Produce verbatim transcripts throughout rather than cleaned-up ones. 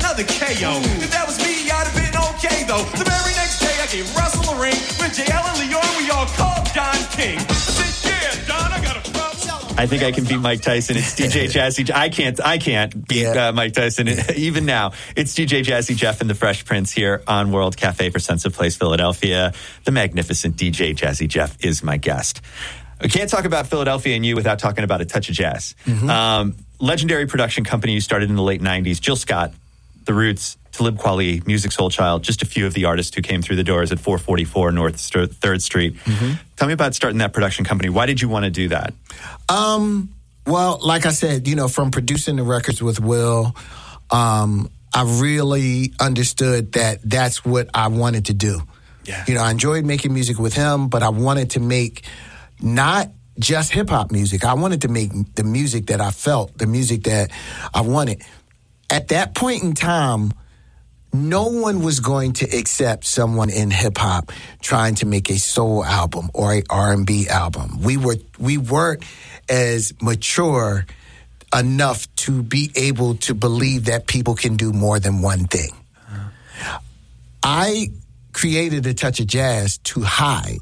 another K O. If that was me, I'd have been okay, though. The very next day, I gave Russell a ring. With J L and Leon, we all called Don King. I said, yeah, Don, I got a problem. I think I can beat Mike Tyson. It's D J Jazzy. I can't. I can't beat Yeah. uh, Mike Tyson even now. It's D J Jazzy Jeff and the Fresh Prince here on World Cafe for Sense of Place Philadelphia. The magnificent D J Jazzy Jeff is my guest. We can't talk about Philadelphia and you without talking about A Touch of Jazz. Mm-hmm. Um, legendary production company you started in the late nineties. Jill Scott, The Roots, Talib Kweli, Music Soul Child, just a few of the artists who came through the doors at four forty-four North third Street. Mm-hmm. Tell me about starting that production company. Why did you want to do that? Um, well, like I said, you know, from producing the records with Will, um, I really understood that that's what I wanted to do. Yeah. You know, I enjoyed making music with him, but I wanted to make not just hip-hop music. I wanted to make the music that I felt, the music that I wanted. At that point in time, no one was going to accept someone in hip-hop trying to make a soul album or a R and B album. We were we weren't as mature enough to be able to believe that people can do more than one thing. Uh-huh. I created A Touch of Jazz to hide.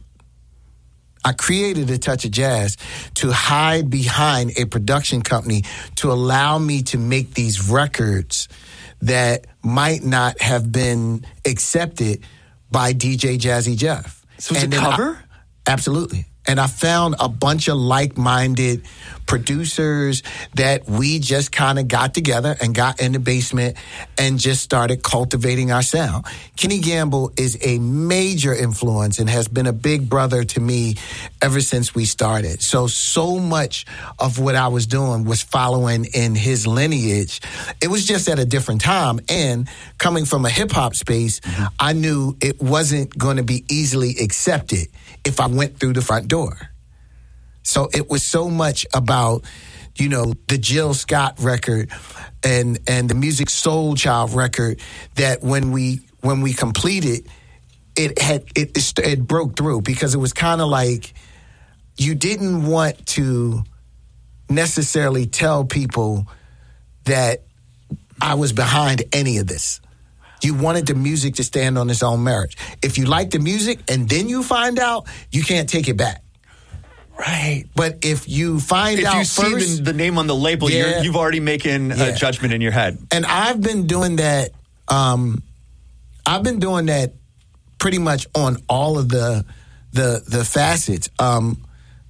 I created A Touch of Jazz to hide behind a production company to allow me to make these records that might not have been accepted by D J Jazzy Jeff. So it's and a cover? I, absolutely. And I found a bunch of like-minded producers that we just kind of got together and got in the basement and just started cultivating our sound. Kenny Gamble is a major influence and has been a big brother to me ever since we started. So, so much of what I was doing was following in his lineage. It was just at a different time. And coming from a hip-hop space, mm-hmm. I knew it wasn't going to be easily accepted if I went through the front door. So it was so much about, you know, the Jill Scott record and and the Music Soul Child record that when we when we completed, it had it it, it broke through because it was kind of like you didn't want to necessarily tell people that I was behind any of this. You wanted the music to stand on its own merit. If you like the music and then you find out, you can't take it back. Right. But if you find if out you first... see the, the name on the label, yeah, you're, you've already making yeah. a judgment in your head. And I've been doing that... Um, I've been doing that pretty much on all of the the, the facets. Um,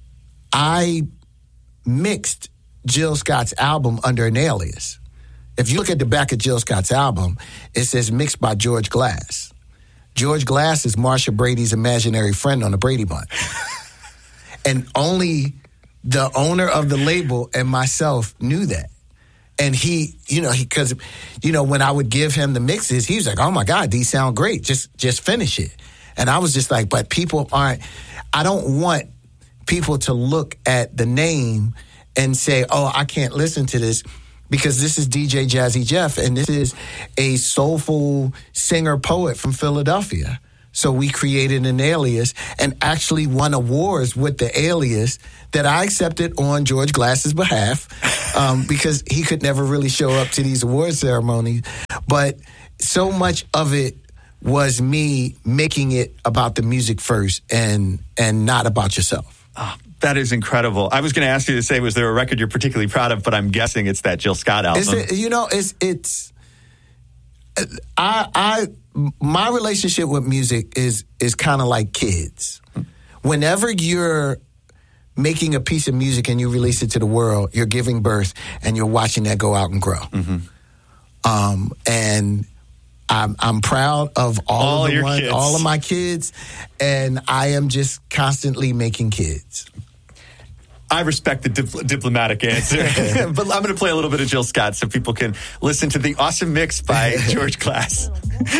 I mixed Jill Scott's album under an alias. If you look at the back of Jill Scott's album, it says mixed by George Glass. George Glass is Marsha Brady's imaginary friend on the Brady Bunch. And only the owner of the label and myself knew that. And he, you know, he, cause, you know, when I would give him the mixes, he was like, oh my God, these sound great. Just, just finish it. And I was just like, but people aren't, I don't want people to look at the name and say, oh, I can't listen to this because this is D J Jazzy Jeff and this is a soulful singer-poet from Philadelphia. So we created an alias and actually won awards with the alias that I accepted on George Glass's behalf um, because he could never really show up to these award ceremonies. But so much of it was me making it about the music first and and not about yourself. Oh, that is incredible. I was going to ask you to say, was there a record you're particularly proud of? But I'm guessing it's that Jill Scott album. It's, you know, it's it's I I. My relationship with music is is kind of like kids. Whenever you're making a piece of music and you release it to the world, you're giving birth and you're watching that go out and grow. Mm-hmm. Um, and I'm I'm proud of all, all of the your ones, kids. all of my kids, and I am just constantly making kids. I respect the dip- diplomatic answer, but I'm going to play a little bit of Jill Scott so people can listen to the awesome mix by George Glass.